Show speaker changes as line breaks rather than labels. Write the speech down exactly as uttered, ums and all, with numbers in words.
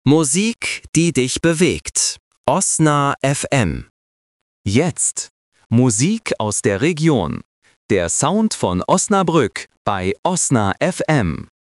Musik, die dich bewegt. Osna F M.
Jetzt Musik aus der Region. Der Sound von Osnabrück bei Osna F M.